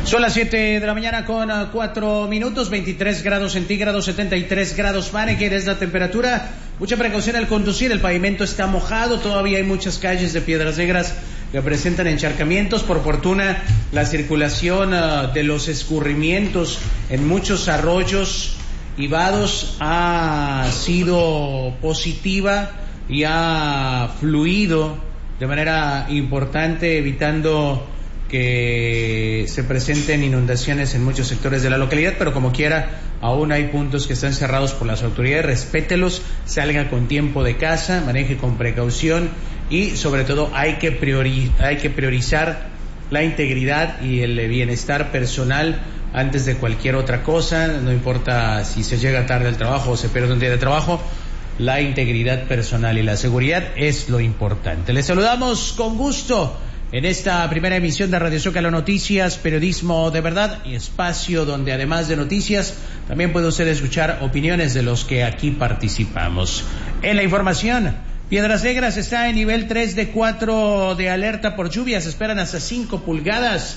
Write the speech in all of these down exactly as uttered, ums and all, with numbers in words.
Son las siete de la mañana con uh, cuatro minutos, veintitrés grados centígrados, setenta y tres grados Fahrenheit es la temperatura. Mucha precaución al conducir, el pavimento está mojado, todavía hay muchas calles de Piedras Negras que presentan encharcamientos. Por fortuna, la circulación uh, de los escurrimientos en muchos arroyos y vados ha sido positiva y ha fluido de manera importante, evitando que se presenten inundaciones en muchos sectores de la localidad, pero como quiera, aún hay puntos que están cerrados por las autoridades. Respételos, salga con tiempo de casa, maneje con precaución y sobre todo hay que priori- hay que priorizar la integridad y el bienestar personal antes de cualquier otra cosa. No importa si se llega tarde al trabajo o se pierde un día de trabajo, la integridad personal y la seguridad es lo importante. Les saludamos con gusto en esta primera emisión de Radio Zócalo Noticias, periodismo de verdad y espacio donde además de noticias también puede usted escuchar opiniones de los que aquí participamos. En la información, Piedras Negras está en nivel tres de cuatro de alerta por lluvias, esperan hasta cinco pulgadas.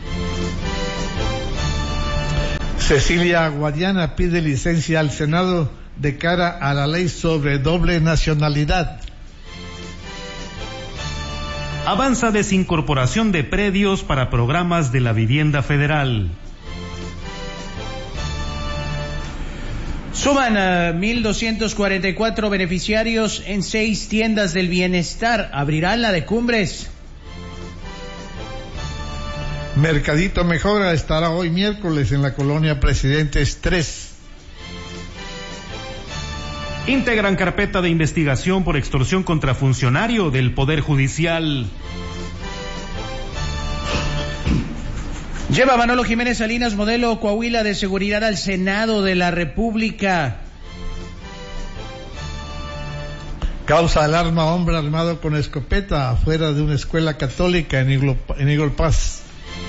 Cecilia Guadiana pide licencia al Senado de cara a la ley sobre doble nacionalidad. Avanza desincorporación de predios para programas de la vivienda federal. Suman a mil doscientos cuarenta y cuatro beneficiarios en seis tiendas del bienestar. Abrirán la de Cumbres. Mercadito Mejora estará hoy miércoles en la colonia Presidentes tres. Integran carpeta de investigación por extorsión contra funcionario del Poder Judicial. Lleva Manolo Jiménez Salinas modelo Coahuila de seguridad al Senado de la República. Causa alarma hombre armado con escopeta afuera de una escuela católica en Eagle, en Eagle Pass.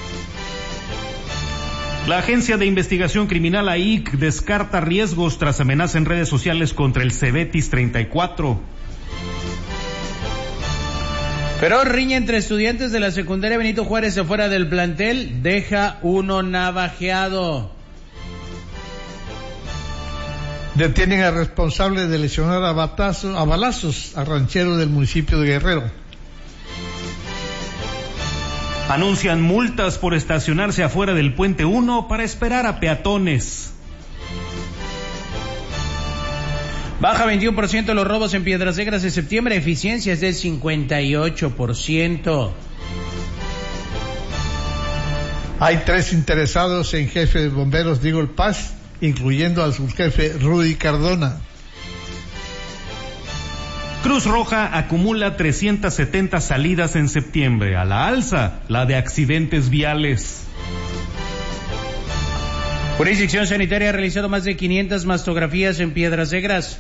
La Agencia de Investigación Criminal A I C descarta riesgos tras amenaza en redes sociales contra el Cebetis treinta y cuatro. Pero riña entre estudiantes de la secundaria Benito Juárez afuera del plantel, deja uno navajeado. Detienen al responsable de lesionar a, batazo, a balazos a ranchero del municipio de Guerrero. Anuncian multas por estacionarse afuera del puente uno para esperar a peatones. Baja veintiuno por ciento los robos en Piedras Negras de septiembre, eficiencia es del cincuenta y ocho por ciento. Hay tres interesados en jefe de bomberos de Eagle Pass, incluyendo al subjefe Rudy Cardona. Cruz Roja acumula trescientas setenta salidas en septiembre, a la alza la de accidentes viales. Jurisdicción Sanitaria ha realizado más de quinientas mastografías en Piedras Negras.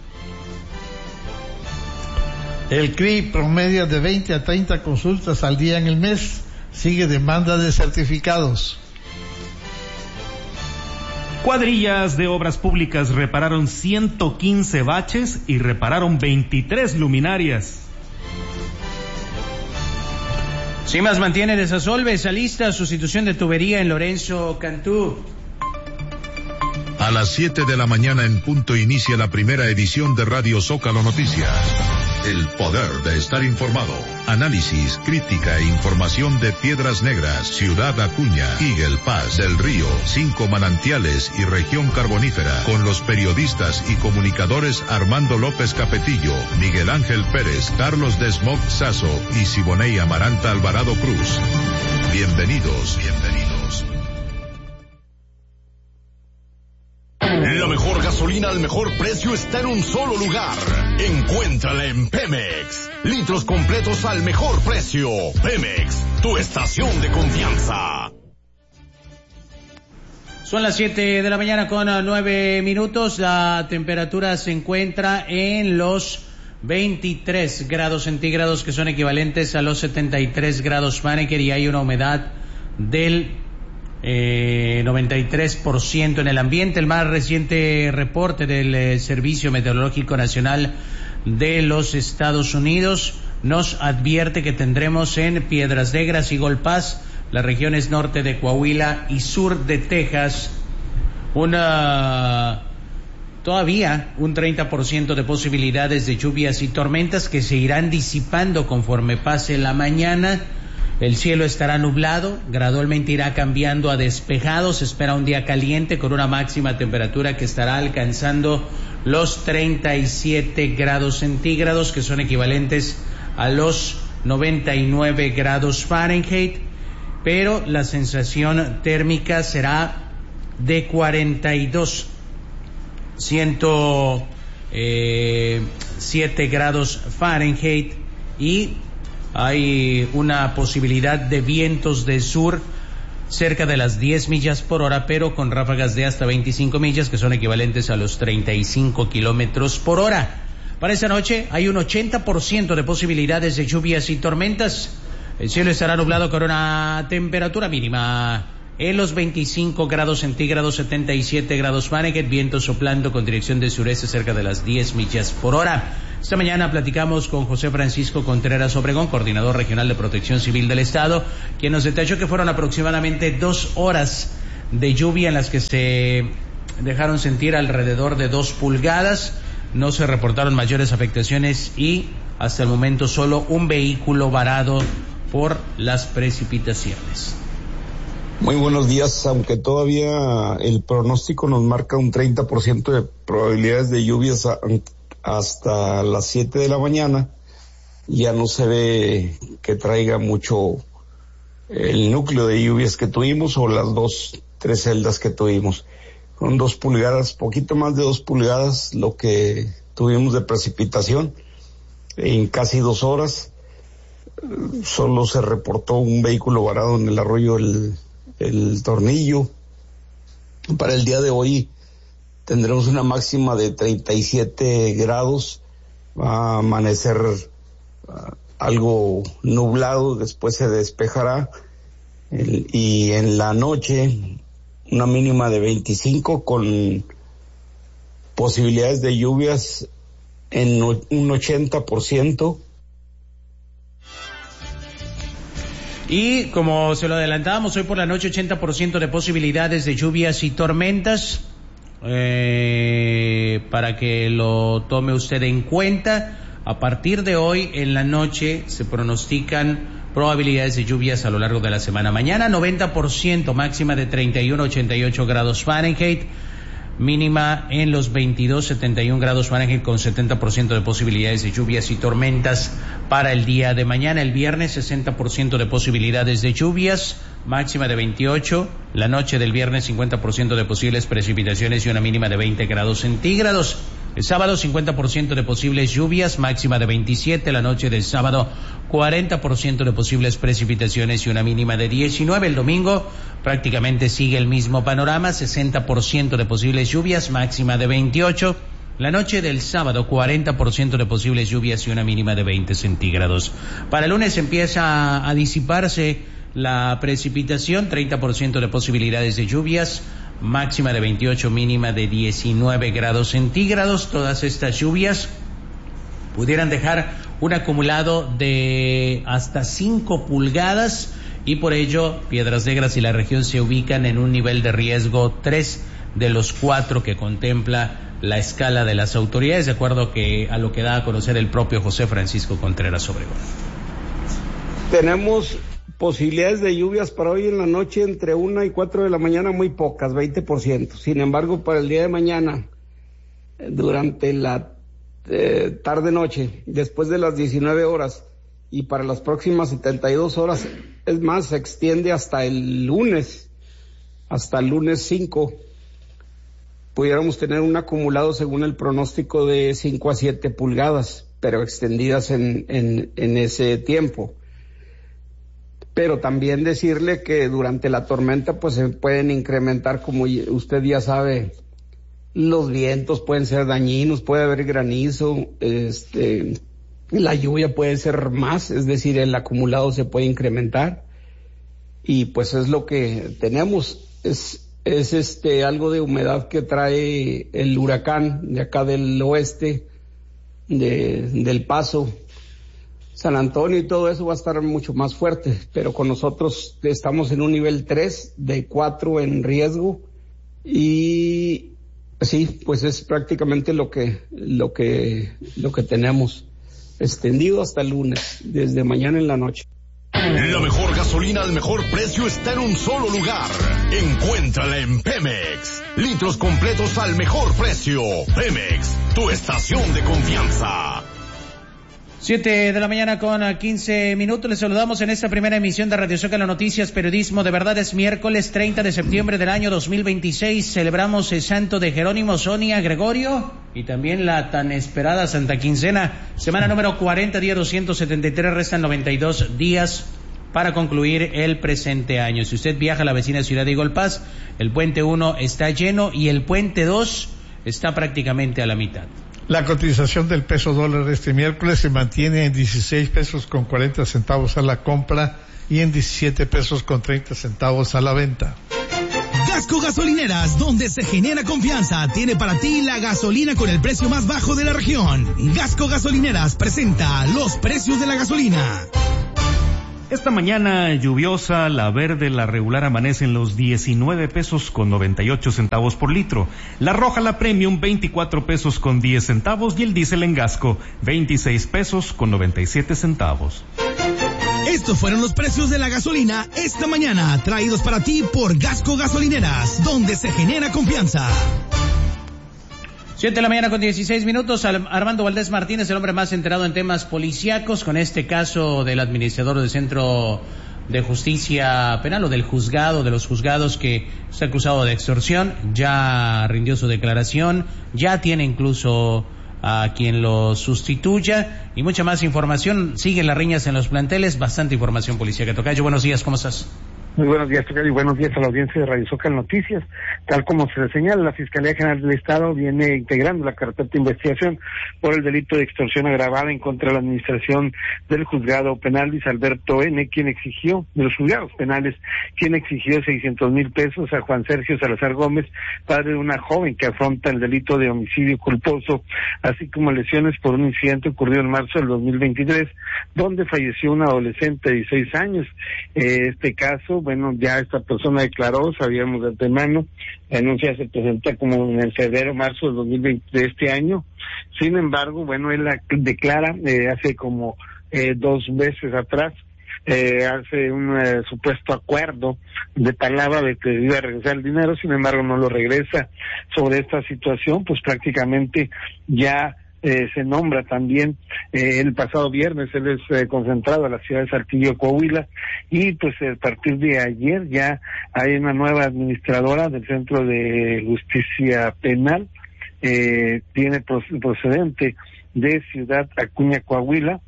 El C R I promedia de veinte a treinta consultas al día en el mes, sigue demanda de certificados. Cuadrillas de obras públicas repararon ciento quince baches y repararon veintitrés luminarias. Cimas mantiene desasolve, esa lista, sustitución de tubería en Lorenzo Cantú. A las siete de la mañana en punto inicia la primera edición de Radio Zócalo Noticias. El poder de estar informado. Análisis, crítica e información de Piedras Negras, Ciudad Acuña, Eagle Pass, Del Río, Cinco Manantiales y Región Carbonífera. Con los periodistas y comunicadores Armando López Capetillo, Miguel Ángel Pérez, Carlos Desmog Sazo y Siboney Amaranta Alvarado Cruz. Bienvenidos, bienvenidos. La mejor gasolina al mejor precio está en un solo lugar. Encuéntrala en Pemex. Litros completos al mejor precio. Pemex, tu estación de confianza. Son las siete de la mañana con nueve minutos. La temperatura se encuentra en los veintitrés grados centígrados, que son equivalentes a los setenta y tres grados Fahrenheit, y hay una humedad del Eh, noventa y tres por ciento en el ambiente. El más reciente reporte del eh, Servicio Meteorológico Nacional de los Estados Unidos nos advierte que tendremos en Piedras Negras y Eagle Pass las regiones norte de Coahuila y sur de Texas, una todavía un treinta por ciento de posibilidades de lluvias y tormentas que se irán disipando conforme pase la mañana. El cielo estará nublado, gradualmente irá cambiando a despejado. Se espera un día caliente con una máxima temperatura que estará alcanzando los treinta y siete grados centígrados, que son equivalentes a los noventa y nueve grados Fahrenheit, pero la sensación térmica será de cuarenta y dos, ciento siete grados Fahrenheit, y hay una posibilidad de vientos de sur cerca de las diez millas por hora, pero con ráfagas de hasta veinticinco millas, que son equivalentes a los treinta y cinco kilómetros por hora. Para esta noche hay un ochenta por ciento de posibilidades de lluvias y tormentas. El cielo estará nublado con una temperatura mínima en los veinticinco grados centígrados, setenta y siete grados Fahrenheit, viento soplando con dirección de sureste cerca de las diez millas por hora. Esta mañana platicamos con José Francisco Contreras Obregón, coordinador regional de Protección Civil del Estado, quien nos detalló que fueron aproximadamente dos horas de lluvia en las que se dejaron sentir alrededor de dos pulgadas. No se reportaron mayores afectaciones y hasta el momento solo un vehículo varado por las precipitaciones. Muy buenos días, aunque todavía el pronóstico nos marca un treinta por ciento de probabilidades de lluvias a, hasta las siete de la mañana, ya no se ve que traiga mucho el núcleo de lluvias que tuvimos o las dos, tres celdas que tuvimos. Con dos pulgadas, poquito más de dos pulgadas lo que tuvimos de precipitación en casi dos horas. Solo se reportó un vehículo varado en el arroyo el el Tornillo. Para el día de hoy tendremos una máxima de treinta y siete grados, va a amanecer uh, algo nublado, después se despejará, el, y en la noche una mínima de veinticinco con posibilidades de lluvias en un ochenta por ciento. Y como se lo adelantábamos, hoy por la noche ochenta por ciento de posibilidades de lluvias y tormentas, eh, para que lo tome usted en cuenta. A partir de hoy en la noche se pronostican probabilidades de lluvias a lo largo de la semana. Mañana noventa por ciento, máxima de treinta y uno a ochenta y ocho grados Fahrenheit, mínima en los veintidós a setenta y un grados Fahrenheit, con setenta por ciento de posibilidades de lluvias y tormentas para el día de mañana. El viernes sesenta por ciento de posibilidades de lluvias, máxima de veintiocho. La noche del viernes cincuenta por ciento de posibles precipitaciones y una mínima de veinte grados centígrados. El sábado cincuenta por ciento de posibles lluvias, máxima de veintisiete. La noche del sábado cuarenta por ciento de posibles precipitaciones y una mínima de diecinueve. El domingo prácticamente sigue el mismo panorama, sesenta por ciento de posibles lluvias, máxima de veintiocho. La noche del sábado cuarenta por ciento de posibles lluvias y una mínima de veinte centígrados. Para el lunes empieza a disiparse la precipitación, treinta por ciento de posibilidades de lluvias, máxima de veintiocho, mínima de diecinueve grados centígrados. Todas estas lluvias pudieran dejar un acumulado de hasta cinco pulgadas y por ello Piedras Negras y la región se ubican en un nivel de riesgo tres de los cuatro que contempla la escala de las autoridades, de acuerdo que a lo que da a conocer el propio José Francisco Contreras Obregón. Tenemos posibilidades de lluvias para hoy en la noche entre una y cuatro de la mañana, muy pocas, veinte por ciento. Sin embargo, para el día de mañana, durante la eh, tarde-noche, después de las diecinueve horas, y para las próximas setenta y dos horas, es más, se extiende hasta el lunes, hasta el lunes cinco, pudiéramos tener un acumulado según el pronóstico de cinco a siete pulgadas, pero extendidas en, en, en ese tiempo. Pero también decirle que durante la tormenta pues se pueden incrementar, como usted ya sabe, los vientos pueden ser dañinos, puede haber granizo, este, la lluvia puede ser más, es decir, el acumulado se puede incrementar, y pues es lo que tenemos, es, es este, algo de humedad que trae el huracán de acá del oeste, de, del Paso. San Antonio y todo eso va a estar mucho más fuerte, pero con nosotros estamos en un nivel tres de cuatro en riesgo y sí, pues es prácticamente lo que, lo que, lo que tenemos extendido hasta el lunes, desde mañana en la noche. La mejor gasolina al mejor precio está en un solo lugar. Encuéntrala en Pemex. Litros completos al mejor precio. Pemex, tu estación de confianza. Siete de la mañana con quince minutos. Les saludamos en esta primera emisión de Radio Zócalo Noticias, Periodismo de Verdad. Es miércoles treinta de septiembre del año dos mil veintiséis. Celebramos el santo de Jerónimo, Sonia, Gregorio y también la tan esperada Santa Quincena. Semana número cuarenta, día doscientos setenta y tres. Restan noventa y dos días para concluir el presente año. Si usted viaja a la vecina ciudad de Igolpaz, el puente uno está lleno y el puente dos está prácticamente a la mitad. La cotización del peso dólar este miércoles se mantiene en dieciséis pesos con cuarenta centavos a la compra y en diecisiete pesos con treinta centavos a la venta. Gasco Gasolineras, donde se genera confianza, tiene para ti la gasolina con el precio más bajo de la región. Gasco Gasolineras presenta los precios de la gasolina. Esta mañana lluviosa, la verde, la regular amanece en los diecinueve pesos con noventa y ocho centavos por litro. La roja, la premium, veinticuatro pesos con diez centavos y el diésel en Gasco, veintiséis pesos con noventa y siete centavos. Estos fueron los precios de la gasolina esta mañana, traídos para ti por Gasco Gasolineras, donde se genera confianza. Siete de la mañana con dieciséis minutos. Armando Valdés Martínez, el hombre más enterado en temas policíacos, con este caso del administrador del Centro de Justicia Penal o del juzgado, de los juzgados que está acusado de extorsión. Ya rindió su declaración, ya tiene incluso a quien lo sustituya y mucha más información. Siguen las riñas en los planteles, bastante información policíaca. Tocayo, buenos días, ¿cómo estás? Muy buenos días, Tocayo, y buenos días a la audiencia de Radio Zócalo Noticias. Tal como se señala, la Fiscalía General del Estado viene integrando la carpeta de investigación por el delito de extorsión agravada en contra de la administración del juzgado penal Luis Alberto N., quien exigió, de los juzgados penales, quien exigió seiscientos mil pesos a Juan Sergio Salazar Gómez, padre de una joven que afronta el delito de homicidio culposo, así como lesiones por un incidente ocurrido en marzo del dos mil veintitrés, donde falleció una adolescente de dieciséis años. Eh, este caso, bueno, ya esta persona declaró, sabíamos de antemano, la denuncia se presenta como en el febrero, marzo del dos mil veinte de este año. Sin embargo, bueno, él la declara eh, hace como eh, dos meses atrás, eh, hace un eh, supuesto acuerdo de palabra de que iba a regresar el dinero, sin embargo no lo regresa. Sobre esta situación, pues prácticamente ya Eh, se nombra también eh, el pasado viernes, él es eh, concentrado a la ciudad de Saltillo, Coahuila, y pues a partir de ayer ya hay una nueva administradora del Centro de Justicia Penal, eh, tiene procedente de Ciudad Acuña, Coahuila.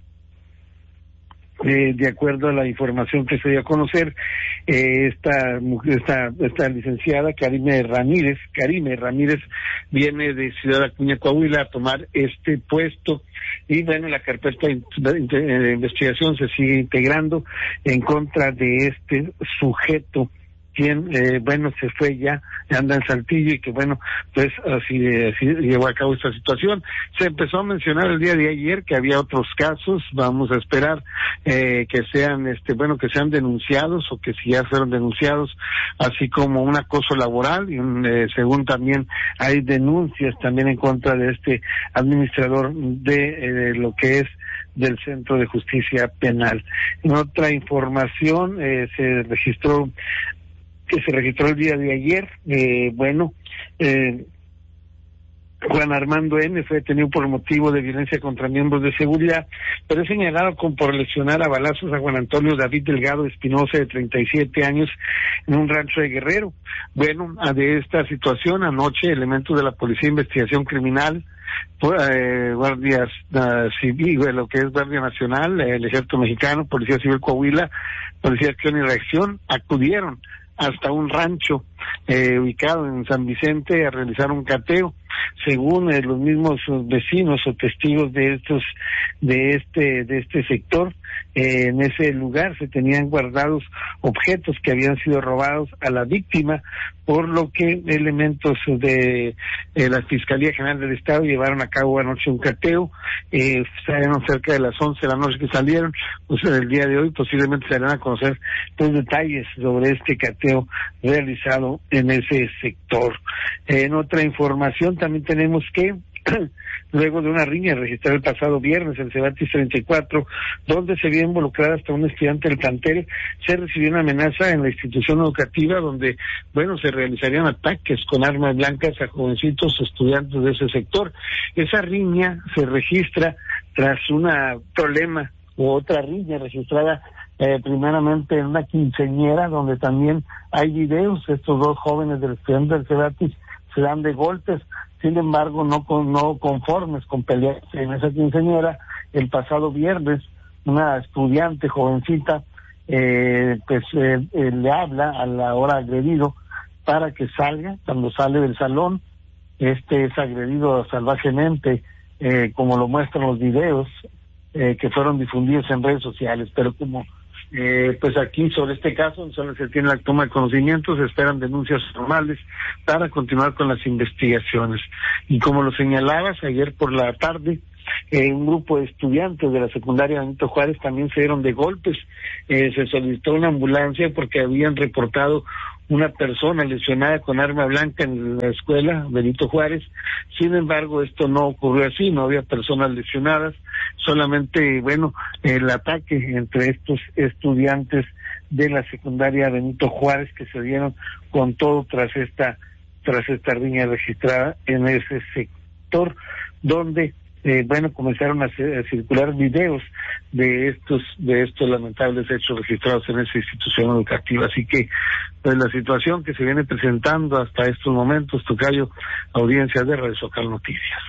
Eh, de acuerdo a la información que se dio a conocer, eh, esta, esta, esta licenciada Karime Ramírez, Karime Ramírez viene de Ciudad Acuña, Coahuila, a tomar este puesto, y bueno, la carpeta de investigación se sigue integrando en contra de este sujeto, quien, eh, bueno, se fue ya, anda en Saltillo, y que bueno, pues así, así llevó a cabo esta situación. Se empezó a mencionar el día de ayer que había otros casos, vamos a esperar eh, que sean, este, bueno, que sean denunciados, o que si ya fueron denunciados, así como un acoso laboral, y un, eh, según también hay denuncias también en contra de este administrador de eh, lo que es del Centro de Justicia Penal. En otra información, eh, se registró que se registró el día de ayer, eh, bueno, eh, Juan Armando N. fue detenido por motivo de violencia contra miembros de seguridad, pero es señalado como por lesionar a balazos a Juan Antonio David Delgado Espinosa, de treinta y siete años, en un rancho de Guerrero. Bueno, de esta situación, anoche elementos de la Policía de Investigación Criminal, eh, guardias uh, civil, lo que es Guardia Nacional, el Ejército Mexicano, Policía Civil Coahuila, Policía de Acción y Reacción, acudieron hasta un rancho eh, ubicado en San Vicente a realizar un cateo. según eh, los mismos vecinos o testigos de estos, de este, de este sector, eh, en ese lugar se tenían guardados objetos que habían sido robados a la víctima, por lo que elementos de eh, la Fiscalía General del Estado llevaron a cabo anoche un cateo, eh, salieron cerca de las once de la noche que salieron, pues el día de hoy posiblemente se darán a conocer los detalles sobre este cateo realizado en ese sector. Eh, en otra información también tenemos que luego de una riña registrada el pasado viernes en Cebatis treinta y cuatro, donde se vio involucrada hasta un estudiante del plantel, se recibió una amenaza en la institución educativa donde, bueno, se realizarían ataques con armas blancas a jovencitos estudiantes de ese sector. Esa riña se registra tras un problema u otra riña registrada eh, primeramente en una quinceañera, donde también hay videos. Estos dos jóvenes del estudiante del Cebatis se dan de golpes. Sin embargo, no con, no conformes con pelearse en esa quinceañera, el pasado viernes una estudiante jovencita eh, pues eh, eh, le habla a la hora agredido para que salga. Cuando sale del salón, este es agredido salvajemente, eh, como lo muestran los videos eh, que fueron difundidos en redes sociales. Pero como Eh, pues aquí sobre este caso solo se tiene la toma de conocimientos, se esperan denuncias formales para continuar con las investigaciones. Y como lo señalabas, ayer por la tarde eh, un grupo de estudiantes de la secundaria Benito Juárez también se dieron de golpes. Eh, se solicitó una ambulancia porque habían reportado una persona lesionada con arma blanca en la escuela Benito Juárez. Sin embargo, esto no ocurrió así, no había personas lesionadas, solamente, bueno, el ataque entre estos estudiantes de la secundaria Benito Juárez que se dieron con todo tras esta tras esta riña registrada en ese sector, donde Eh, bueno, comenzaron a, a circular videos de estos de estos lamentables hechos registrados en esa institución educativa. Así que, pues la situación que se viene presentando hasta estos momentos, Tocayo, audiencia de Radio Zócalo Noticias.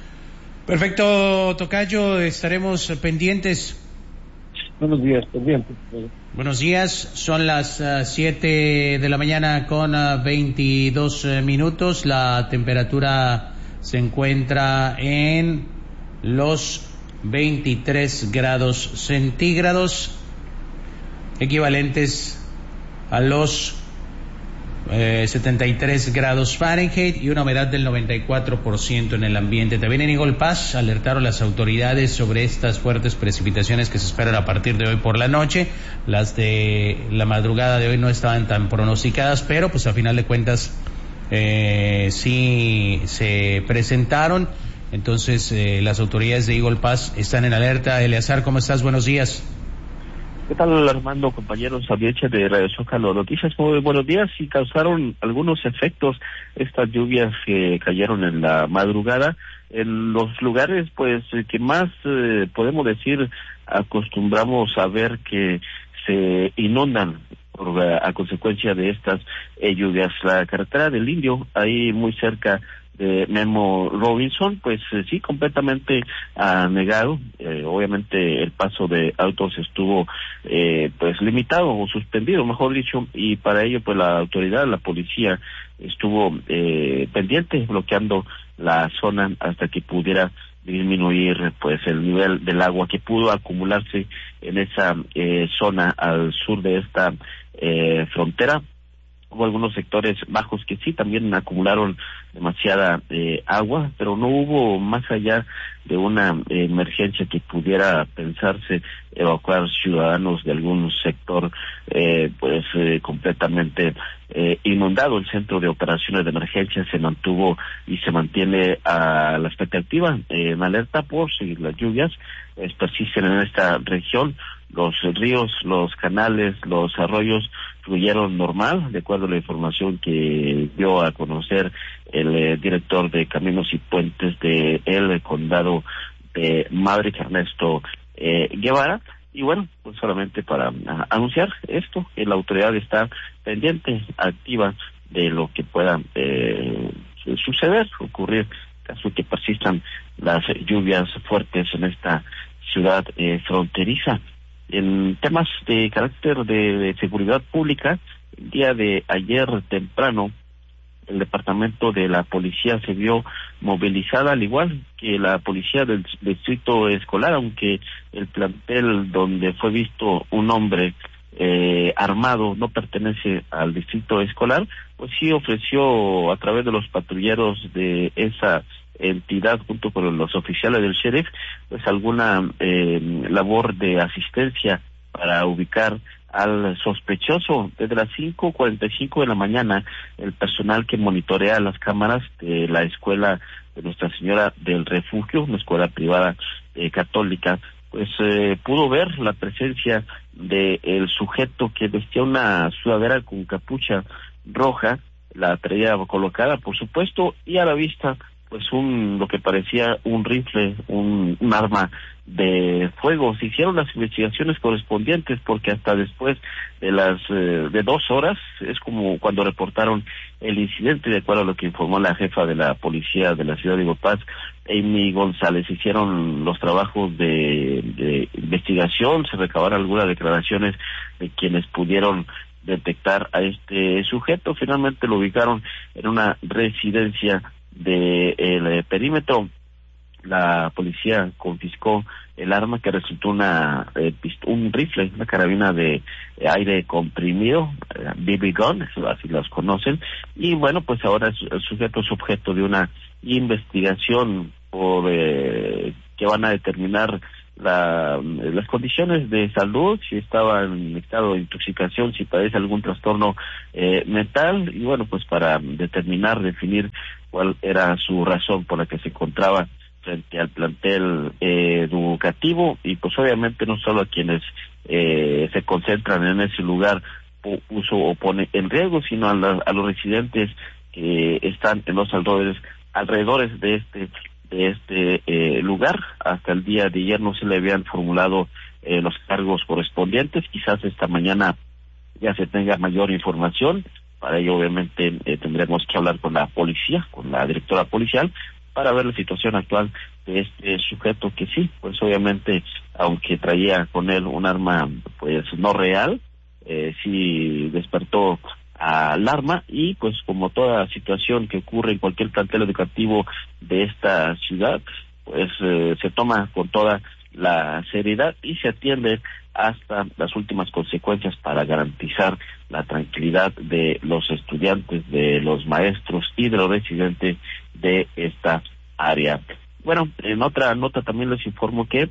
Perfecto, Tocayo, estaremos pendientes. Buenos días, pendientes. Buenos días, son las uh, siete de la mañana con uh, veintidós uh, minutos, la temperatura se encuentra en los veintitrés grados centígrados, equivalentes a los eh, setenta y tres grados Fahrenheit, y una humedad del noventa y cuatro por ciento en el ambiente. También en Eagle Pass alertaron las autoridades sobre estas fuertes precipitaciones que se esperan a partir de hoy por la noche. Las de la madrugada de hoy no estaban tan pronosticadas, pero pues a final de cuentas eh, sí se presentaron. Entonces, eh, las autoridades de Eagle Pass están en alerta. Eleazar, ¿cómo estás? Buenos días. ¿Qué tal, Armando, compañeros, audiencia de Radio Zócalo Noticias? Muy buenos días. Y causaron algunos efectos estas lluvias que cayeron en la madrugada en los lugares, pues, que más, eh, podemos decir, acostumbramos a ver que se inundan por, a consecuencia de estas eh, lluvias. La carretera del Indio, ahí muy cerca de Memo Robinson, pues eh, sí, completamente anegado. Eh, obviamente el paso de autos estuvo eh, pues limitado o suspendido, mejor dicho, y para ello pues la autoridad, la policía estuvo eh, pendiente, bloqueando la zona hasta que pudiera disminuir pues el nivel del agua que pudo acumularse en esa eh, zona al sur de esta eh, frontera. Hubo algunos sectores bajos que sí también acumularon demasiada eh, agua, pero no hubo más allá de una eh, emergencia que pudiera pensarse evacuar ciudadanos de algún sector eh, pues eh, completamente eh, inundado. El centro de operaciones de emergencia se mantuvo y se mantiene a la expectativa eh, en alerta por si las lluvias eh, persisten en esta región. Los ríos, los canales, los arroyos fluyeron normal, de acuerdo a la información que dio a conocer el eh, director de Caminos y Puentes de el condado de Maverick, Ernesto eh, Guevara. Y bueno, pues solamente para a, anunciar esto, que la autoridad está pendiente, activa de lo que pueda eh, suceder, ocurrir, caso que persistan las lluvias fuertes en esta ciudad eh, fronteriza. En temas de carácter de, de seguridad pública, el día de ayer temprano, el departamento de la policía se vio movilizada, al igual que la policía del distrito escolar, aunque el plantel donde fue visto un hombre eh, armado no pertenece al distrito escolar, pues sí ofreció a través de los patrulleros de esa entidad junto con los oficiales del sheriff pues alguna eh, labor de asistencia para ubicar al sospechoso. Desde las cinco cuarenta y cinco de la mañana, el personal que monitorea las cámaras de la escuela de Nuestra Señora del Refugio, una escuela privada eh, católica, pues eh, pudo ver la presencia de el sujeto que vestía una sudadera con capucha roja, la traía colocada, por supuesto, y a la vista pues un lo que parecía un rifle, un, un arma de fuego. Se hicieron las investigaciones correspondientes porque hasta después de las eh, de dos horas es como cuando reportaron el incidente, de acuerdo a lo que informó la jefa de la policía de la ciudad de Iguapaz, Amy González. Hicieron los trabajos de, de investigación, se recabaron algunas declaraciones de quienes pudieron detectar a este sujeto. Finalmente lo ubicaron en una residencia del de perímetro. La policía confiscó el arma, que resultó una eh, un rifle, una carabina de eh, aire comprimido, eh, B B gun, así las conocen, y bueno, pues ahora es, el sujeto es objeto de una investigación por eh, que van a determinar la, las condiciones de salud, si estaba en estado de intoxicación, si padece algún trastorno eh, mental, y bueno, pues para determinar, definir cuál era su razón por la que se encontraba frente al plantel eh, educativo, y pues obviamente no solo a quienes eh, se concentran en ese lugar puso o pone en riesgo, sino a, la, a los residentes que están en los alrededores, alrededores de este de este eh, lugar. Hasta el día de ayer no se le habían formulado eh, los cargos correspondientes, quizás esta mañana ya se tenga mayor información. Para ello obviamente eh, tendremos que hablar con la policía, con la directora policial, para ver la situación actual de este sujeto que sí, pues obviamente, aunque traía con él un arma pues no real, eh, sí despertó alarma, y pues como toda situación que ocurre en cualquier plantel educativo de esta ciudad, pues eh, se toma con toda la seriedad y se atiende hasta las últimas consecuencias para garantizar la tranquilidad de los estudiantes, de los maestros y de los residentes de esta área. Bueno, en otra nota también les informo que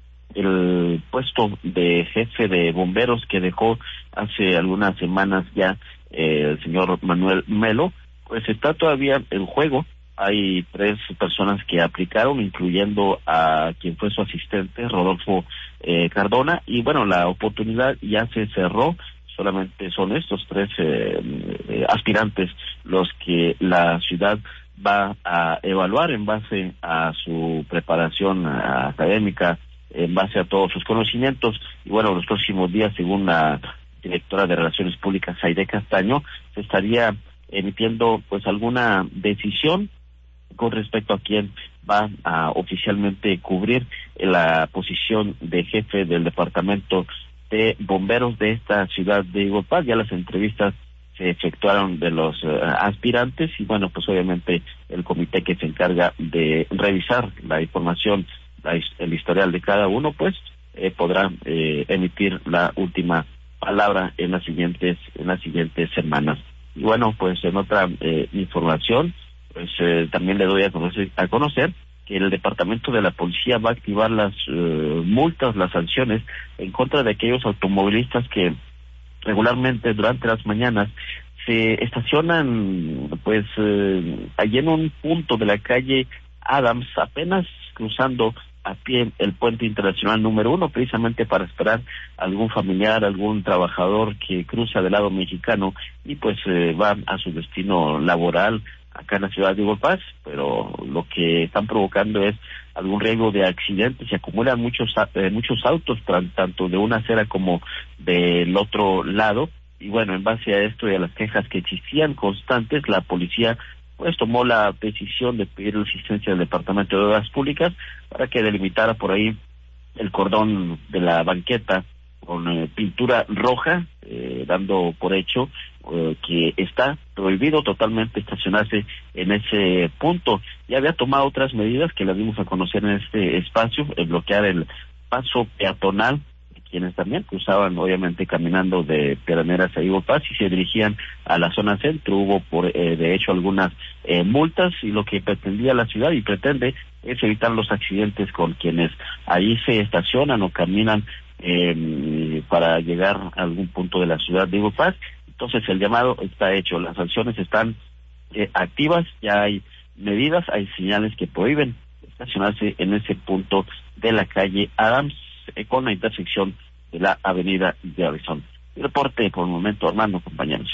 el puesto de jefe de bomberos que dejó hace algunas semanas ya eh, el señor Manuel Melo, pues está todavía en juego. Hay tres personas que aplicaron, incluyendo a quien fue su asistente, Rodolfo eh, Cardona, y bueno, la oportunidad ya se cerró. Solamente son estos tres eh, eh, aspirantes los que la ciudad va a evaluar en base a su preparación académica, en base a todos sus conocimientos. Y bueno, los próximos días, según la directora de Relaciones Públicas, Aide Castaño, se estaría emitiendo pues alguna decisión con respecto a quién va a oficialmente cubrir la posición de jefe del departamento de bomberos de esta ciudad de Iguapaz. Ya las entrevistas se efectuaron de los uh, aspirantes, y bueno, pues obviamente el comité que se encarga de revisar la información, la, el historial de cada uno, pues eh, podrá eh, emitir la última palabra en las siguientes en las siguientes semanas. Y bueno, pues en otra eh, información, pues eh, también le doy a conocer, a conocer que el departamento de la policía va a activar las uh, multas, las sanciones en contra de aquellos automovilistas que regularmente durante las mañanas se estacionan pues eh, allí en un punto de la calle Adams, apenas cruzando a pie el puente internacional número uno, precisamente para esperar a algún familiar, algún trabajador que cruza del lado mexicano y pues eh, va a su destino laboral acá en la ciudad de Iguapaz. Pero lo que están provocando es algún riesgo de accidentes. Se acumulan muchos eh, muchos autos, tanto de una acera como del otro lado, y bueno, en base a esto y a las quejas que existían constantes, la policía pues tomó la decisión de pedir la asistencia del Departamento de Obras Públicas para que delimitara por ahí el cordón de la banqueta con eh, pintura roja, eh, dando por hecho eh, que está prohibido totalmente estacionarse en ese punto. Ya había tomado otras medidas que las dimos a conocer en este espacio, el bloquear el paso peatonal, quienes también cruzaban obviamente caminando de Piedras a Eagle Pass y se dirigían a la zona centro. Hubo por eh, de hecho algunas eh, multas, y lo que pretendía la ciudad y pretende es evitar los accidentes con quienes ahí se estacionan o caminan eh, para llegar a algún punto de la ciudad de Eagle Pass. Entonces el llamado está hecho, las sanciones están eh, activas, ya hay medidas, hay señales que prohíben estacionarse en ese punto de la calle Adams eh, con la intersección de la avenida de Arizona. El reporte por el momento, Armando, compañeros.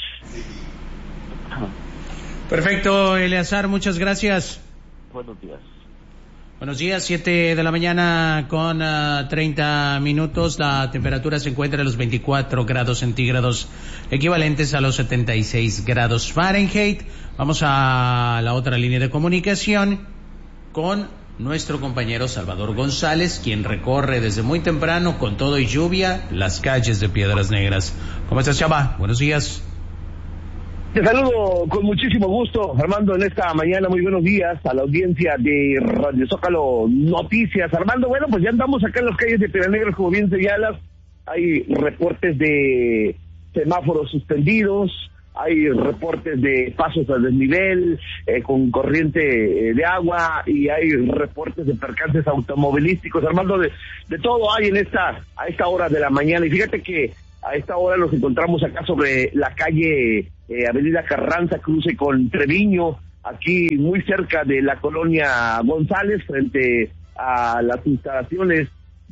Perfecto, Eleazar, muchas gracias. Buenos días. Buenos días, siete de la mañana con uh, treinta minutos. La temperatura se encuentra en los veinticuatro grados centígrados, equivalentes a los setenta y seis grados Fahrenheit. Vamos a la otra línea de comunicación con nuestro compañero Salvador González, quien recorre desde muy temprano, con todo y lluvia, las calles de Piedras Negras. ¿Cómo estás, Chava? Buenos días. Te saludo con muchísimo gusto, Armando, en esta mañana. Muy buenos días a la audiencia de Radio Zócalo Noticias. Armando, bueno, pues ya andamos acá en las calles de Piedras Negras, como bien señalas. Hay reportes de semáforos suspendidos, hay reportes de pasos a desnivel, eh, con corriente eh, de agua, y hay reportes de percances automovilísticos. Armando, de, de todo hay en esta, a esta hora de la mañana. Y fíjate que a esta hora nos encontramos acá sobre la calle eh, Avenida Carranza, cruce con Treviño, aquí muy cerca de la colonia González, frente a las instalaciones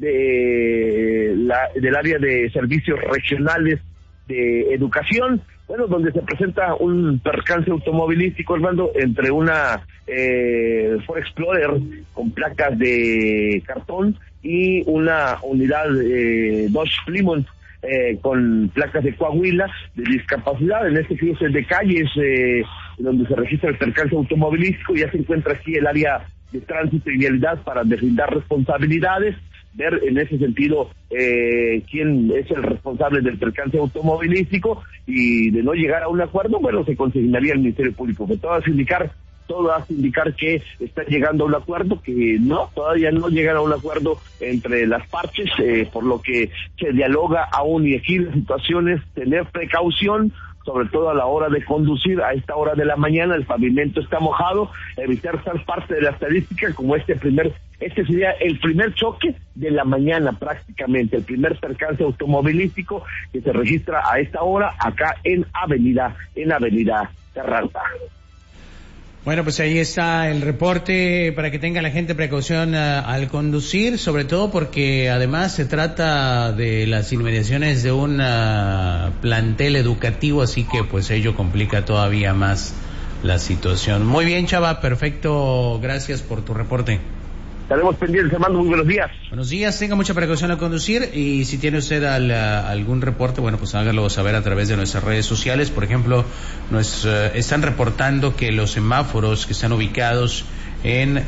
de la, del área de servicios regionales de educación, bueno, donde se presenta un percance automovilístico, Armando, entre una eh, Ford Explorer con placas de cartón y una unidad eh, Dodge Plymouth Eh, con placas de Coahuila, de discapacidad. En este cruce de calles eh, donde se registra el percance automovilístico, ya se encuentra aquí el área de tránsito y vialidad para deslindar responsabilidades, ver en ese sentido eh, quién es el responsable del percance automovilístico, y de no llegar a un acuerdo, bueno, se consignaría el Ministerio Público. Que todo hace indicar todo hace indicar que están llegando a un acuerdo, que no, todavía no llegan a un acuerdo entre las partes, eh, por lo que se dialoga aún, y aquí las situaciones, tener precaución, sobre todo a la hora de conducir. A esta hora de la mañana el pavimento está mojado, evitar ser parte de la estadística como este primer, este sería el primer choque de la mañana prácticamente, el primer percance automovilístico que se registra a esta hora acá en Avenida, en Avenida Carranza. Bueno, pues ahí está el reporte para que tenga la gente precaución uh, al conducir, sobre todo porque además se trata de las inmediaciones de un uh, plantel educativo, así que pues ello complica todavía más la situación. Muy bien, Chava, perfecto, gracias por tu reporte. Estaremos pendientes, Armando, muy buenos días. Buenos días, tenga mucha precaución al conducir, y si tiene usted al, a, algún reporte, bueno, pues hágalo saber a través de nuestras redes sociales. Por ejemplo, nos uh, están reportando que los semáforos que están ubicados en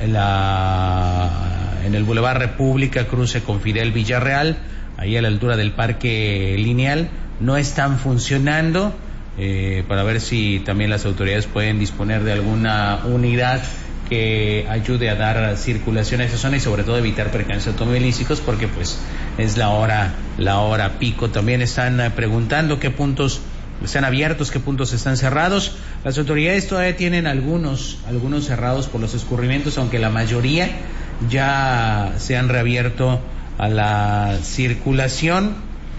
la en el Boulevard República, cruce con Fidel Villarreal, ahí a la altura del Parque Lineal, no están funcionando, eh, para ver si también las autoridades pueden disponer de alguna unidad que ayude a dar circulación a esa zona, y sobre todo evitar percances automovilísticos, porque pues es la hora la hora pico. También están uh, preguntando qué puntos están abiertos, qué puntos están cerrados. Las autoridades todavía tienen algunos algunos cerrados por los escurrimientos, aunque la mayoría ya se han reabierto a la circulación.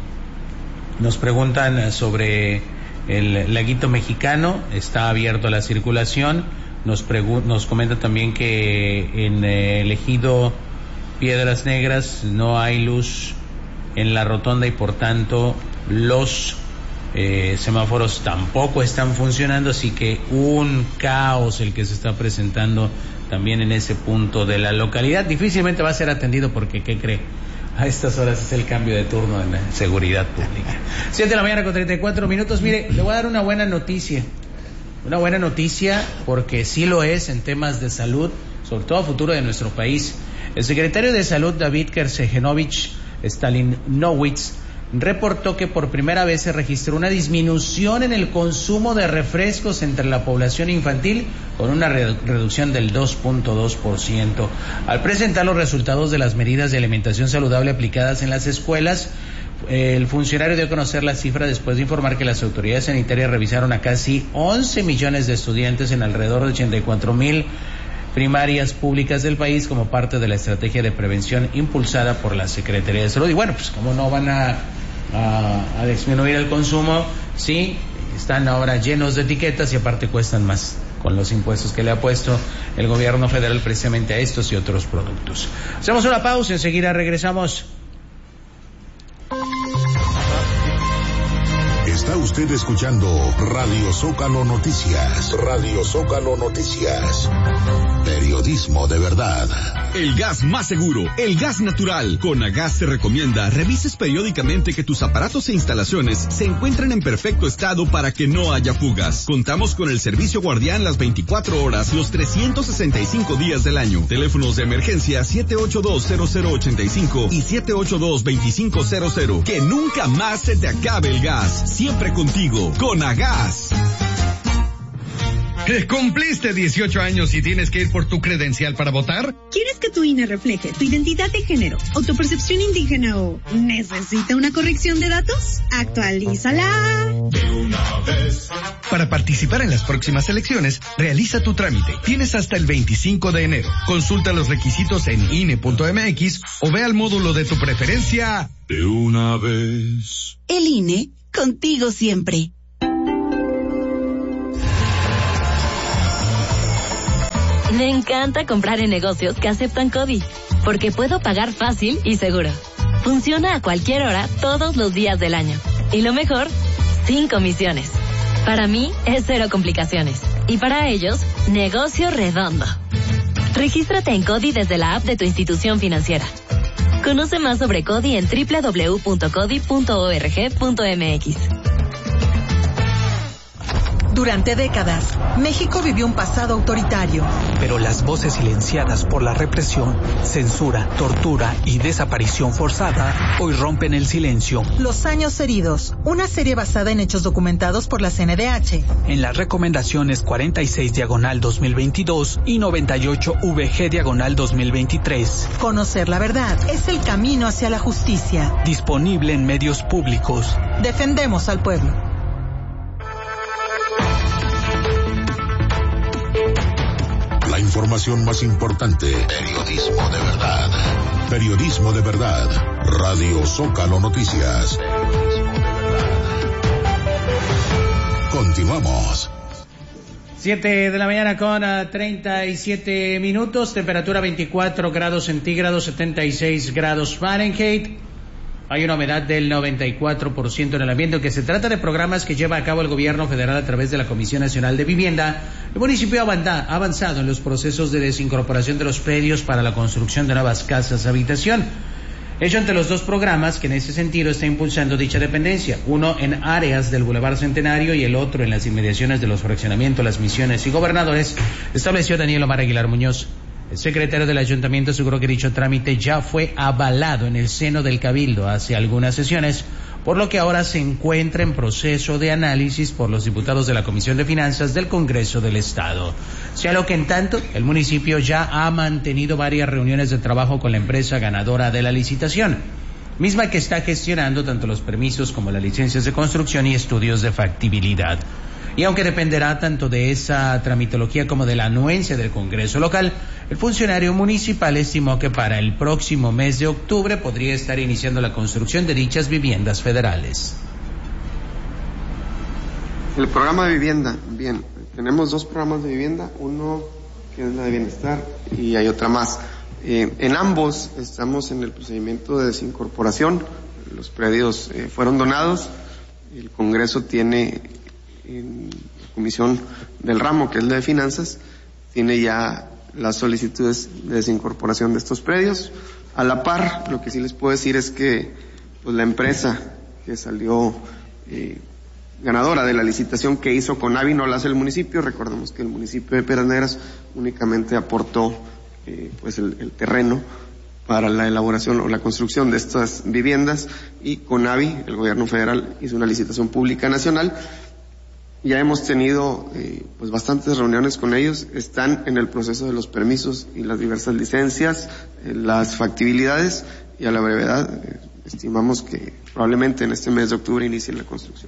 Nos preguntan sobre el Laguito Mexicano, está abierto a la circulación. Nos, pregu- nos comenta también que en eh, el ejido Piedras Negras no hay luz en la rotonda, y por tanto los eh, semáforos tampoco están funcionando, así que un caos el que se está presentando también en ese punto de la localidad. Difícilmente va a ser atendido porque, ¿qué cree? A estas horas es el cambio de turno en la seguridad pública. siete de la mañana con treinta y cuatro minutos. Mire, le voy a dar una buena noticia. Una buena noticia, porque sí lo es en temas de salud, sobre todo a futuro de nuestro país. El secretario de Salud, David Kersegenovich Stalinowitz, reportó que por primera vez se registró una disminución en el consumo de refrescos entre la población infantil, con una re- reducción del dos punto dos por ciento. Al presentar los resultados de las medidas de alimentación saludable aplicadas en las escuelas, el funcionario dio a conocer la cifra después de informar que las autoridades sanitarias revisaron a casi once millones de estudiantes en alrededor de ochenta y cuatro mil primarias públicas del país como parte de la estrategia de prevención impulsada por la Secretaría de Salud. Y bueno, pues como no van a, a, a disminuir el consumo, sí, están ahora llenos de etiquetas y aparte cuestan más con los impuestos que le ha puesto el gobierno federal precisamente a estos y otros productos. Hacemos una pausa, enseguida regresamos. Está usted escuchando Radio Zócalo Noticias. Radio Zócalo Noticias. Periodismo de verdad. El gas más seguro, el gas natural. Conagas te recomienda revises periódicamente que tus aparatos e instalaciones se encuentren en perfecto estado para que no haya fugas. Contamos con el servicio guardián las veinticuatro horas, los trescientos sesenta y cinco días del año. Teléfonos de emergencia siete ocho dos cero cero ocho cinco y siete ocho dos dos cinco cero cero. Que nunca más se te acabe el gas. Siempre contigo, Conagas. ¿Cumpliste dieciocho años y tienes que ir por tu credencial para votar? ¿Quieres que tu I N E refleje tu identidad de género, autopercepción indígena o necesita una corrección de datos? Actualízala De una vez. Para participar en las próximas elecciones, realiza tu trámite. Tienes hasta el veinticinco de enero. Consulta los requisitos en I N E punto M X o ve al módulo de tu preferencia. De una vez. El I N E, contigo siempre. Me encanta comprar en negocios que aceptan CODI, porque puedo pagar fácil y seguro. Funciona a cualquier hora, todos los días del año. Y lo mejor, sin comisiones. Para mí, es cero complicaciones. Y para ellos, negocio redondo. Regístrate en CODI desde la app de tu institución financiera. Conoce más sobre CODI en doble u doble u doble u punto codi punto org punto m x. Durante décadas, México vivió un pasado autoritario. Pero las voces silenciadas por la represión, censura, tortura y desaparición forzada hoy rompen el silencio. Los años heridos, una serie basada en hechos documentados por la C N D H. En las recomendaciones cuarenta y seis diagonal dos mil veintidós y noventa y ocho V G diagonal dos mil veintitrés. Conocer la verdad es el camino hacia la justicia. Disponible en medios públicos. Defendemos al pueblo. La información más importante. Periodismo de verdad. Periodismo de verdad. Radio Zócalo Noticias. Continuamos. Siete de la mañana con treinta y siete minutos, temperatura veinticuatro grados centígrados, setenta y seis grados Fahrenheit. Hay una humedad del noventa y cuatro por ciento en el ambiente, que se trata de programas que lleva a cabo el gobierno federal a través de la Comisión Nacional de Vivienda. El municipio ha avanzado en los procesos de desincorporación de los predios para la construcción de nuevas casas habitación. Ello entre los dos programas que en ese sentido está impulsando dicha dependencia, uno en áreas del Boulevard Centenario y el otro en las inmediaciones de los fraccionamientos Las Misiones y Gobernadores, estableció Daniel Omar Aguilar Muñoz. El secretario del ayuntamiento aseguró que dicho trámite ya fue avalado en el seno del Cabildo hace algunas sesiones, por lo que ahora se encuentra en proceso de análisis por los diputados de la Comisión de Finanzas del Congreso del Estado. Sea lo que en tanto, el municipio ya ha mantenido varias reuniones de trabajo con la empresa ganadora de la licitación, misma que está gestionando tanto los permisos como las licencias de construcción y estudios de factibilidad. Y aunque dependerá tanto de esa tramitología como de la anuencia del Congreso local, el funcionario municipal estimó que para el próximo mes de octubre podría estar iniciando la construcción de dichas viviendas federales. El programa de vivienda, bien, tenemos dos programas de vivienda, uno que es la de bienestar y hay otra más. Eh, en ambos estamos en el procedimiento de desincorporación, los predios eh, fueron donados, el Congreso tiene en la comisión del ramo, que es la de finanzas, tiene ya las solicitudes de desincorporación de estos predios. A la par, lo que sí les puedo decir es que pues la empresa que salió eh, ganadora de la licitación que hizo Conavi no la hace el municipio. Recordemos que el municipio de Piedras Negras únicamente aportó eh, pues el, el terreno para la elaboración o la construcción de estas viviendas, y CONAVI, el gobierno federal, hizo una licitación pública nacional. Ya hemos tenido eh, pues bastantes reuniones con ellos, están en el proceso de los permisos y las diversas licencias, eh, las factibilidades, y a la brevedad eh, estimamos que probablemente en este mes de octubre inicie la construcción.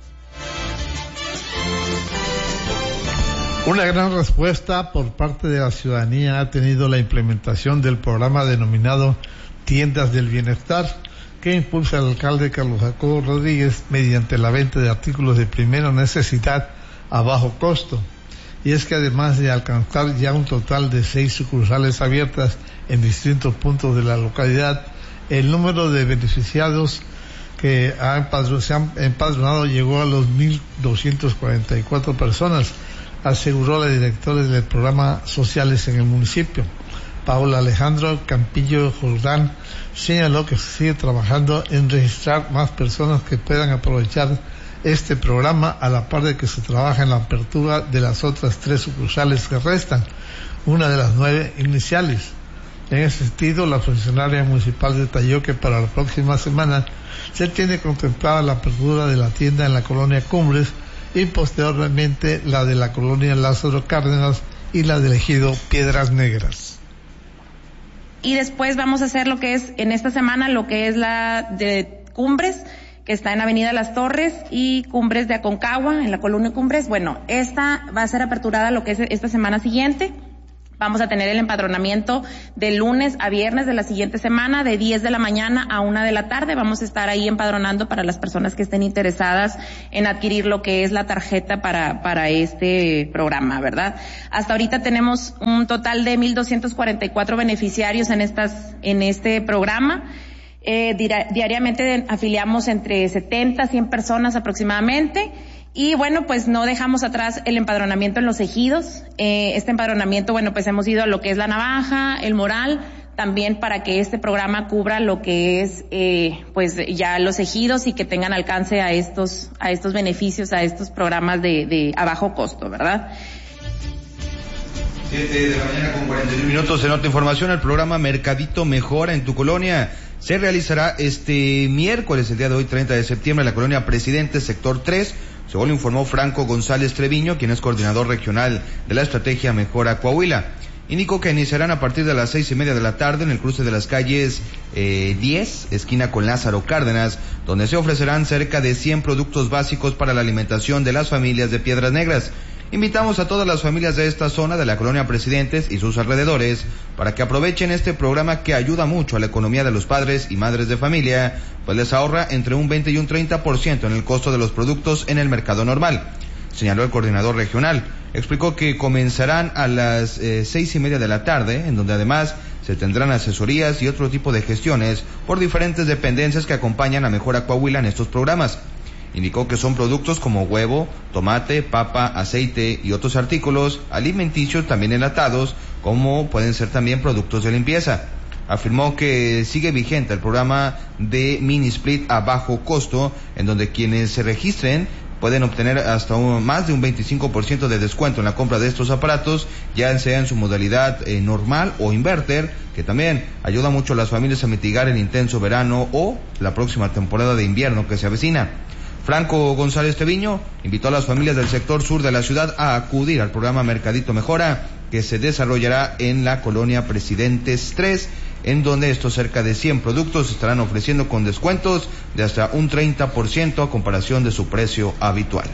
Una gran respuesta por parte de la ciudadanía ha tenido la implementación del programa denominado Tiendas del Bienestar, que impulsa el alcalde Carlos Jacobo Rodríguez mediante la venta de artículos de primera necesidad a bajo costo. Y es que además de alcanzar ya un total de seis sucursales abiertas en distintos puntos de la localidad, el número de beneficiados que se han empadronado llegó a los mil doscientas cuarenta y cuatro personas, aseguró la directora del programa Sociales en el municipio. Paula Alejandro Campillo Jordán señaló que se sigue trabajando en registrar más personas que puedan aprovechar este programa, a la par de que se trabaja en la apertura de las otras tres sucursales que restan, una de las nueve iniciales. En ese sentido, la funcionaria municipal detalló que para la próxima semana se tiene contemplada la apertura de la tienda en la colonia Cumbres y posteriormente la de la colonia Lázaro Cárdenas y la del ejido Piedras Negras. Y después vamos a hacer lo que es, en esta semana, lo que es la de Cumbres, que está en Avenida Las Torres, y Cumbres de Aconcagua, en la colonia Cumbres. Bueno, esta va a ser aperturada lo que es esta semana siguiente. Vamos a tener el empadronamiento de lunes a viernes de la siguiente semana, de diez de la mañana a una de la tarde. Vamos a estar ahí empadronando para las personas que estén interesadas en adquirir lo que es la tarjeta para, para este programa, ¿verdad? Hasta ahorita tenemos un total de mil doscientos cuarenta y cuatro beneficiarios en estas, en este programa. Eh, diariamente afiliamos entre setenta a cien personas aproximadamente. Y bueno, pues no dejamos atrás el empadronamiento en los ejidos. Eh, este empadronamiento, bueno, pues hemos ido a lo que es La Navaja, El Moral, también para que este programa cubra lo que es, eh, pues ya los ejidos y que tengan alcance a estos, a estos beneficios, a estos programas de, de a bajo costo, ¿verdad? siete de la mañana con cuarenta y uno minutos en otra información. El programa Mercadito Mejora en tu colonia se realizará este miércoles, el día de hoy, treinta de septiembre, en la colonia Presidente, sector tres. Según lo informó Franco González Treviño, quien es coordinador regional de la estrategia Mejora Coahuila. Indicó que iniciarán a partir de las seis y media de la tarde en el cruce de las calles eh, diez, esquina con Lázaro Cárdenas, donde se ofrecerán cerca de cien productos básicos para la alimentación de las familias de Piedras Negras. Invitamos a todas las familias de esta zona de la colonia Presidentes y sus alrededores para que aprovechen este programa que ayuda mucho a la economía de los padres y madres de familia, pues les ahorra entre un veinte y un treinta por ciento en el costo de los productos en el mercado normal, señaló el coordinador regional. Explicó que comenzarán a las eh, seis y media de la tarde, en donde además se tendrán asesorías y otro tipo de gestiones por diferentes dependencias que acompañan a Mejora Coahuila en estos programas. Indicó que son productos como huevo, tomate, papa, aceite y otros artículos alimenticios también enlatados, como pueden ser también productos de limpieza. Afirmó que sigue vigente el programa de mini split a bajo costo, en donde quienes se registren pueden obtener hasta un, más de un veinticinco por ciento de descuento en la compra de estos aparatos, ya sea en su modalidad eh, normal o inverter, que también ayuda mucho a las familias a mitigar el intenso verano o la próxima temporada de invierno que se avecina. Franco González Treviño invitó a las familias del sector sur de la ciudad a acudir al programa Mercadito Mejora, que se desarrollará en la colonia Presidentes tres, en donde estos cerca de cien productos estarán ofreciendo con descuentos de hasta un treinta por ciento a comparación de su precio habitual.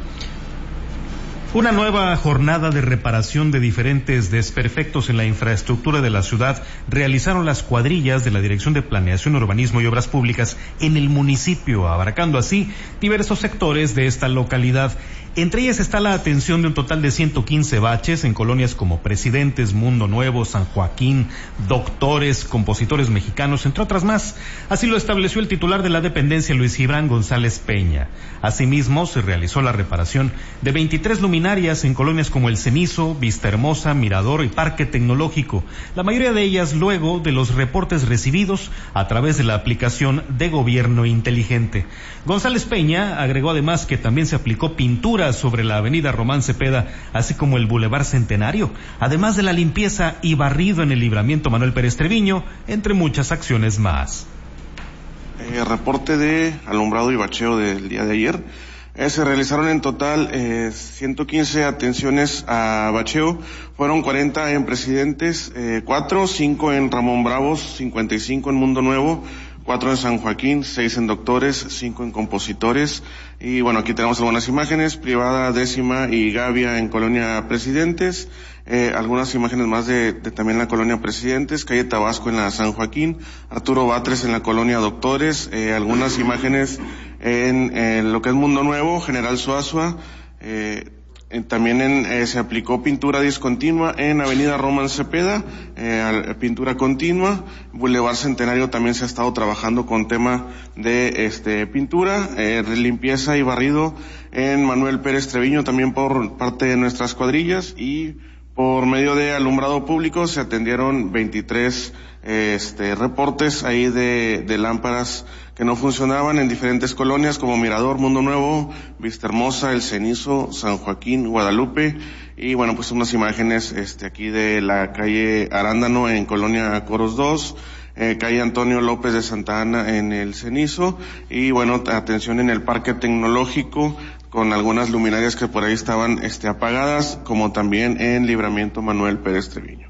Una nueva jornada de reparación de diferentes desperfectos en la infraestructura de la ciudad realizaron las cuadrillas de la Dirección de Planeación, Urbanismo y Obras Públicas en el municipio, abarcando así diversos sectores de esta localidad. Entre ellas está la atención de un total de ciento quince baches en colonias como Presidentes, Mundo Nuevo, San Joaquín, Doctores, Compositores Mexicanos, entre otras más. Así lo estableció el titular de la dependencia, Luis Gibran González Peña. Asimismo, se realizó la reparación de veintitrés luminarias en colonias como El Cenizo, Vista Hermosa, Mirador y Parque Tecnológico. La mayoría de ellas luego de los reportes recibidos a través de la aplicación de Gobierno Inteligente. González Peña agregó además que también se aplicó pintura pintura sobre la avenida Román Cepeda, así como el Boulevard Centenario, además de la limpieza y barrido en el libramiento Manuel Pérez Treviño, entre muchas acciones más. Eh, reporte de alumbrado y bacheo del día de ayer. Eh, se realizaron en total eh, ciento quince atenciones a bacheo, fueron cuarenta en Presidentes, eh, cuatro, cinco en Ramón Bravos, cincuenta y cinco en Mundo Nuevo, cuatro en San Joaquín, seis en Doctores, cinco en Compositores, y bueno, aquí tenemos algunas imágenes, Privada, Décima y Gavia en Colonia Presidentes, eh, algunas imágenes más de, de también la Colonia Presidentes, Calle Tabasco en la San Joaquín, Arturo Batres en la Colonia Doctores, eh, algunas imágenes en, en lo que es Mundo Nuevo, General Suazua, eh, también en, eh, se aplicó pintura discontinua en Avenida Román Cepeda, eh, pintura continua. Boulevard Centenario también se ha estado trabajando con tema de este pintura, eh, limpieza y barrido en Manuel Pérez Treviño también por parte de nuestras cuadrillas, y por medio de alumbrado público se atendieron veintitrés eh, este, reportes ahí de, de lámparas que no funcionaban en diferentes colonias como Mirador, Mundo Nuevo, Vista Hermosa, El Cenizo, San Joaquín, Guadalupe, y bueno, pues unas imágenes este aquí de la calle Arándano en Colonia Coros dos, eh, calle Antonio López de Santa Ana en El Cenizo, y bueno, atención en el Parque Tecnológico con algunas luminarias que por ahí estaban este apagadas, como también en Libramiento Manuel Pérez Treviño.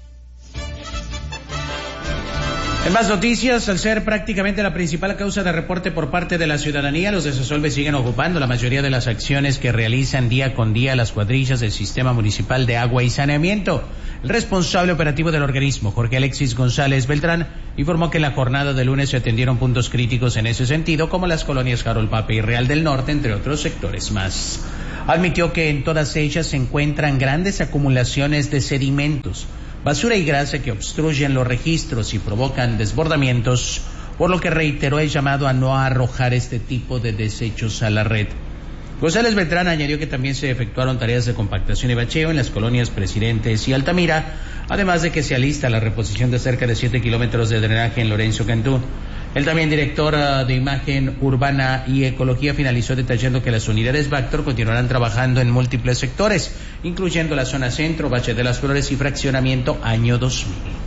En más noticias, al ser prácticamente la principal causa de reporte por parte de la ciudadanía, los desasolves siguen ocupando la mayoría de las acciones que realizan día con día las cuadrillas del Sistema Municipal de Agua y Saneamiento. El responsable operativo del organismo, Jorge Alexis González Beltrán, informó que en la jornada de lunes se atendieron puntos críticos en ese sentido, como las colonias Harold Pape y Real del Norte, entre otros sectores más. Admitió que en todas ellas se encuentran grandes acumulaciones de sedimentos, basura y grasa que obstruyen los registros y provocan desbordamientos, por lo que reiteró el llamado a no arrojar este tipo de desechos a la red. González Beltrán añadió que también se efectuaron tareas de compactación y bacheo en las colonias Presidentes y Altamira, además de que se alista la reposición de cerca de siete kilómetros de drenaje en Lorenzo Cantú. El también director de Imagen Urbana y Ecología finalizó detallando que las unidades Bactor continuarán trabajando en múltiples sectores, incluyendo la zona centro, Valle de las Flores y fraccionamiento Año dos mil.